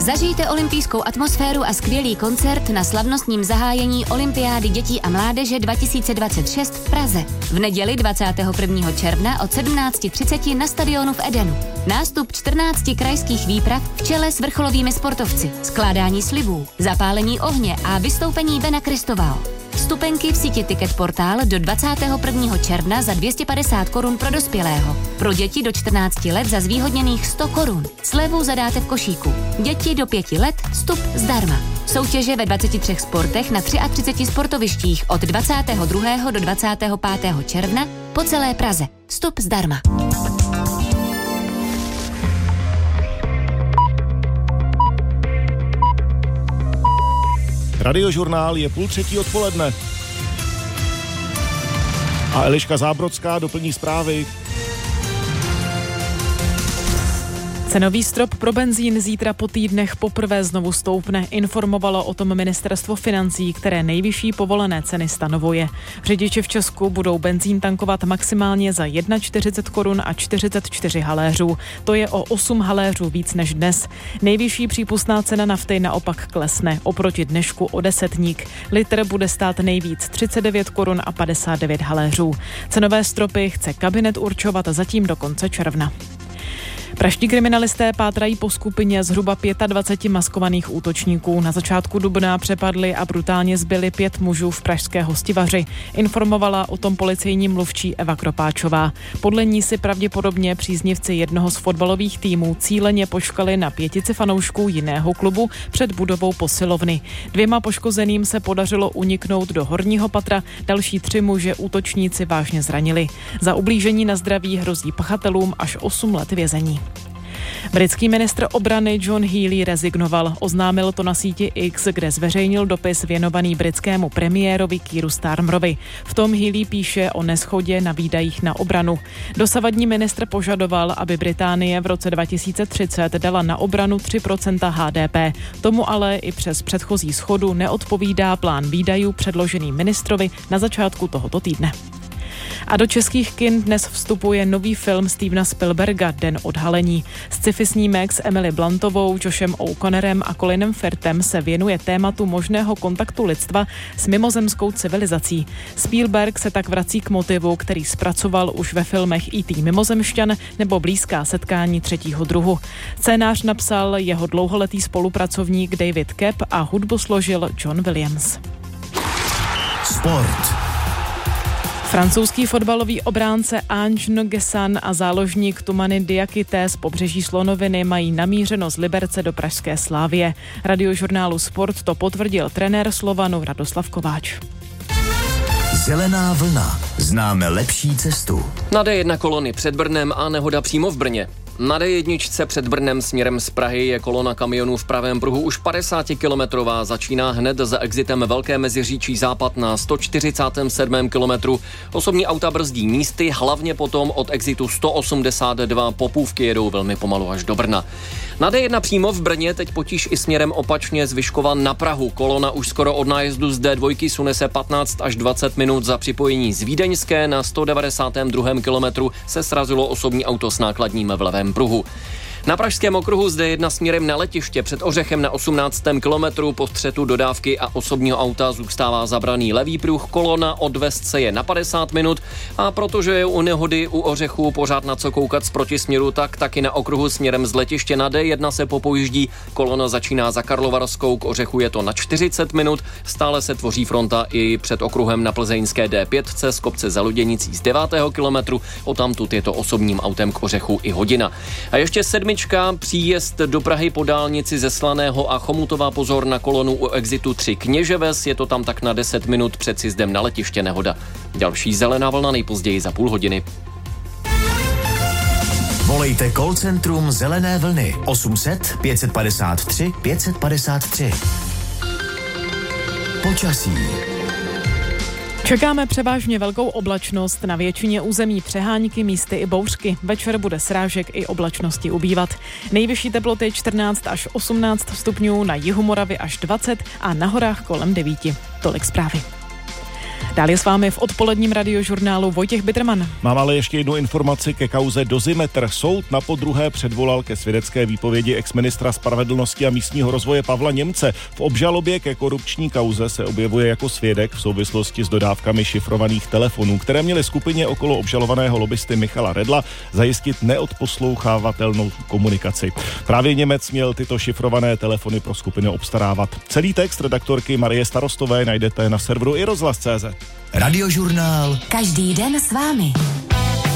Zažijte olympijskou atmosféru a skvělý koncert na slavnostním zahájení Olympiády dětí a mládeže 2026 v Praze. V neděli 21. června od 17:30 na stadionu v Edenu. Nástup 14 krajských výprav v čele s vrcholovými sportovci, skládání slibů, zapálení ohně a vystoupení Bena Kristoval. Vstupenky v síti Ticket Portal do 21. června za 250 korun pro dospělého. Pro děti do 14 let za zvýhodněných 100 korun. Slevu zadáte v košíku. Děti do 5 let vstup zdarma. Soutěže ve 23 sportech na 33 sportovištích od 22. do 25. června po celé Praze. Vstup zdarma. Radiožurnál je 2:30 odpoledne. A Eliška Zábrodská doplní zprávy. Cenový strop pro benzín zítra po týdnech poprvé znovu stoupne, informovalo o tom ministerstvo financí, které nejvyšší povolené ceny stanovuje. Řidiči v Česku budou benzín tankovat maximálně za 41 korun a 44 haléřů. To je o 8 haléřů víc než dnes. Nejvyšší přípustná cena nafty naopak klesne, oproti dnešku o desetník. Litr bude stát nejvíc 39 korun a 59 haléřů. Cenové stropy chce kabinet určovat zatím do konce června. Pražští kriminalisté pátrají po skupině zhruba 25 maskovaných útočníků. Na začátku dubna přepadli a brutálně zbili 5 mužů v pražské Hostivaři. Informovala o tom policejní mluvčí Eva Kropáčová. Podle ní si pravděpodobně příznivci jednoho z fotbalových týmů cíleně počkali na 5 fanoušků jiného klubu před budovou posilovny. 2 poškozeným se podařilo uniknout do horního patra, další 3 muže útočníci vážně zranili. Za ublížení na zdraví hrozí pachatelům až 8 let vězení. Britský ministr obrany John Healey rezignoval. Oznámil to na síti X, kde zveřejnil dopis věnovaný britskému premiérovi Keeru Starmerovi. V tom Healey píše o neschodě na výdajích na obranu. Dosavadní ministr požadoval, aby Británie v roce 2030 dala na obranu 3% HDP. Tomu ale i přes předchozí schodu neodpovídá plán výdajů předložený ministrovi na začátku tohoto týdne. A do českých kin dnes vstupuje nový film Stevena Spielberga Den odhalení. Sci-fi snímek s Emily Bluntovou, Joshem O'Connorem a Colinem Firthem se věnuje tématu možného kontaktu lidstva s mimozemskou civilizací. Spielberg se tak vrací k motivu, který zpracoval už ve filmech E.T. mimozemšťan nebo Blízká setkání třetího druhu. Scénář napsal jeho dlouholetý spolupracovník David Koepp a hudbu složil John Williams. Sport. Francouzský fotbalový obránce Ange Nguessan a záložník Toumani Diakité z Pobřeží Slonoviny mají namířeno z Liberce do pražské Slavie. Radiožurnálu Sport to potvrdil trenér Slovanu Radoslav Kováč. Zelená vlna. Známe lepší cestu. Na D1 kolony před Brnem a nehoda přímo v Brně. Na D1 před Brnem směrem z Prahy je kolona kamionů v pravém pruhu už 50kilometrová. Začíná hned za exitem Velké Meziříčí západ na 147. kilometru. Osobní auta brzdí místy, hlavně potom od exitu 182 Popůvky jedou velmi pomalu až do Brna. Na D1 přímo v Brně teď potíž i směrem opačně z Vyškova na Prahu. Kolona už skoro od nájezdu z D2 sune se 15 až 20 minut. Za připojení z Vídeňské na 192. kilometru se srazilo osobní auto s nákladním v levém pruhu. Na pražském okruhu zde jedna směrem na letiště před Ořechem na 18. kilometru po střetu dodávky a osobního auta zůstává zabraný levý pruh. Kolona odvést se je na 50 minut a protože je u nehody u Ořechu pořád na co koukat z protisměru, tak taky na okruhu směrem z letiště na D1 se popojíždí. Kolona začíná za Karlovarskou, k Ořechu je to na 40 minut. Stále se tvoří fronta i před okruhem na plzeňské D5 z kopce za Luděnicí z 9. kilometru. Odtamtud je to osobním autem k Ořechu i hodina. A ještě 7. příjezd do Prahy po dálnici ze Slaného a Chomutova, pozor na kolonu u exitu 3 Kněževes, je to tam tak na 10 minut před sjezdem na letiště nehoda. Další zelená vlna nejpozději za půl hodiny. Volejte call centrum Zelené vlny 800 553 553. Počasí. Čekáme převážně velkou oblačnost, na většině území přehánky, místy i bouřky. Večer bude srážek i oblačnosti ubývat. Nejvyšší teploty 14 až 18 stupňů, na jihu Moravy až 20 a na horách kolem 9. Tolik zprávy. Dál je s vámi v odpoledním radiožurnálu Vojtěch Bitterman. Mám ale ještě jednu informaci ke kauze Dozimetr. Soud napodruhé předvolal ke svědecké výpovědi exministra spravedlnosti a místního rozvoje Pavla Němce. V obžalobě ke korupční kauze se objevuje jako svědek v souvislosti s dodávkami šifrovaných telefonů, které měly skupině okolo obžalovaného lobbysty Michala Redla zajistit neodposlouchávatelnou komunikaci. Právě Němec měl tyto šifrované telefony pro skupinu obstarávat. Celý text redaktorky Marie Starostové najdete na serveru iRozhlas.cz. Radiožurnál. Každý den s vámi.